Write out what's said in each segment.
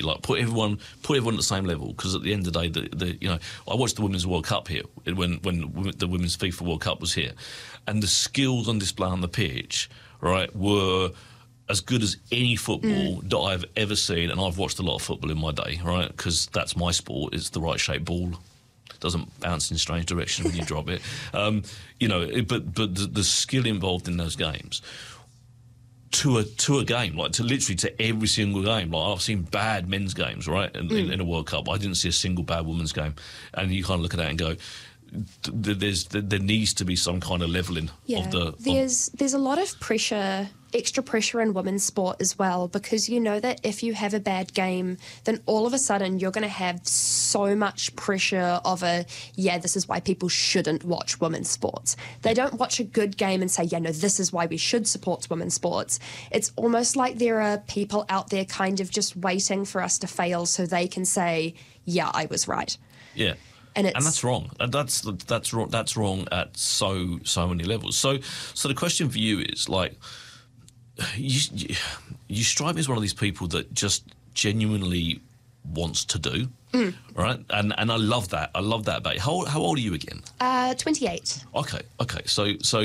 like put everyone at the same level, because at the end of the day, I watched the Women's World Cup here when the Women's FIFA World Cup was here, and the skills on display on the pitch, right, were as good as any football that I've ever seen, and I've watched a lot of football in my day, right, because that's my sport. It's the right shaped ball. It doesn't bounce in strange directions when you drop it. But the skill involved in those games, to a game, like literally to every single game. Like, I've seen bad men's games, right, in a World Cup. I didn't see a single bad women's game. And you kind of look at that and go, there needs to be some kind of levelling of the... There's a lot of pressure, extra pressure in women's sport as well, because you know that if you have a bad game, then all of a sudden you're going to have so much pressure of this is why people shouldn't watch women's sports. They don't watch a good game and say, this is why we should support women's sports. It's almost like there are people out there kind of just waiting for us to fail so they can say, yeah, I was right. Yeah. And that's wrong. That's wrong. That's wrong at so many levels. So the question for you is, like, you strike me as one of these people that just genuinely wants to do, right? And I love that. I love that about you. How old are you again? 28. Okay. So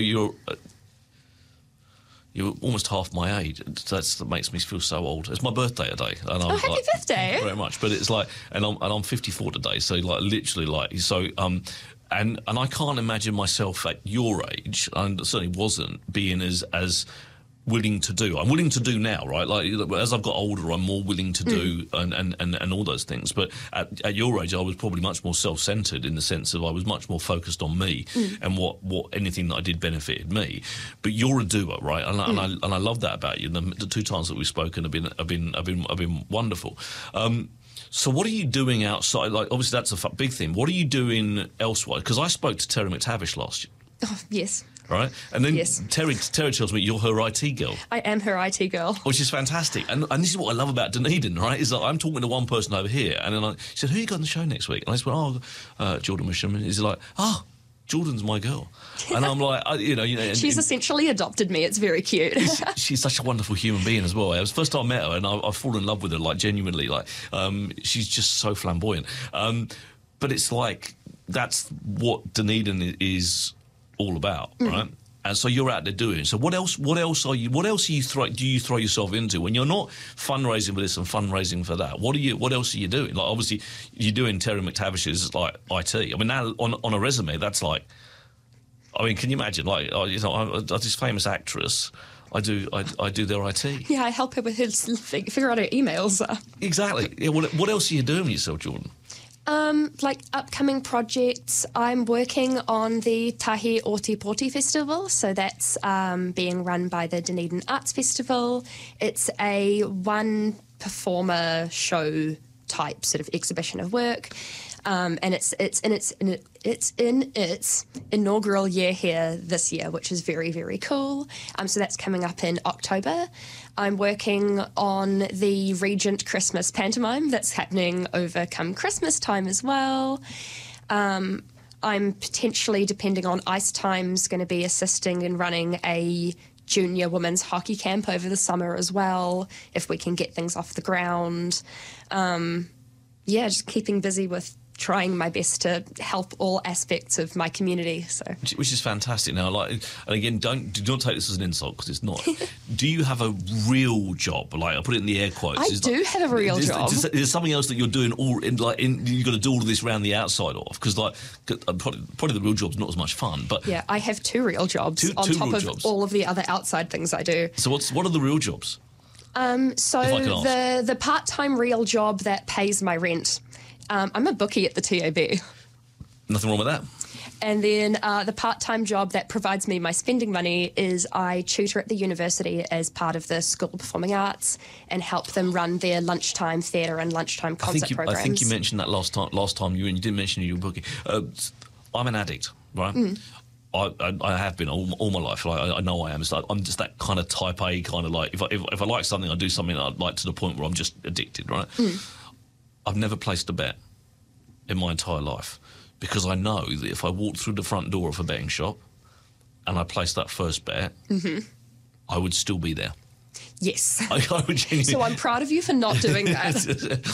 you're almost half my age. That makes me feel so old. It's my birthday today. And I'm happy birthday! Thank you very much. But it's like, and I'm 54 today. So like literally like so. And I can't imagine myself at your age, and certainly wasn't, being as willing to do. I'm willing to do now, right? Like, as I've got older, I'm more willing to do and all those things. But at your age, I was probably much more self-centered, in the sense of I was much more focused on me and what anything that I did benefited me. But you're a doer, right? And I love that about you. The two times that we've spoken have been wonderful. So what are you doing outside? Like, obviously that's a big thing. What are you doing elsewhere? Because I spoke to Terry McTavish last year. Oh, yes. Right, and then yes. Terry tells me you're her IT girl. I am her IT girl, which is fantastic. And this is what I love about Dunedin, right? Is that I'm talking to one person over here, and then she said, "Who you got on the show next week?" And I just went, Jordan Misham. And he's like, Jordan's my girl. And I'm like, she's essentially adopted me. It's very cute. She's such a wonderful human being as well. It was the first time I met her, and I've fallen in love with her, like, genuinely. Like, she's just so flamboyant. But it's like, that's what Dunedin is all about, right? And so you're out there doing. So what else do you throw yourself into when you're not fundraising for this and fundraising for that? What else are you doing? Like, obviously you're doing Terry McTavish's like IT. I mean, now on a resume, that's like, I mean, can you imagine? Like, I'm this famous actress. I do their IT. Yeah, I help her with figure out her emails. Exactly. Yeah. What else are you doing with yourself, Jordan? Like upcoming projects, I'm working on the Tahi Oti Poti Festival, so that's being run by the Dunedin Arts Festival. It's a one performer show type sort of exhibition of work, and it's in its inaugural year here this year, which is very, very cool. So that's coming up in October. I'm working on the Regent Christmas pantomime that's happening over come Christmas time as well. I'm potentially, depending on ice times, going to be assisting in running a junior women's hockey camp over the summer as well, if we can get things off the ground. Just keeping busy with trying my best to help all aspects of my community. So, which is fantastic. Now, like, and again, do not take this as an insult, because it's not. Do you have a real job? Like, I put it in the air quotes. I do have a real job. Is there something else that you're doing you've got to do all of this around the outside of? Because probably the real job's not as much fun. But yeah, I have two real jobs on top of all of the other outside things I do. So what are the real jobs? So the part-time real job that pays my rent. I'm a bookie at the TAB. Nothing wrong with that. And then the part-time job that provides me my spending money is I tutor at the university as part of the School of Performing Arts and help them run their lunchtime theatre and lunchtime concert programs. I think you mentioned that last time you didn't mention you were booking. I'm an addict, right? I have been all my life. I know I am. I'm just that kind of type A kind of, like, if I like something, I do something I like to the point where I'm just addicted, right? I've never placed a bet in my entire life, because I know that if I walked through the front door of a betting shop and I placed that first bet, I would still be there. Yes. I would genuinely... So I'm proud of you for not doing that.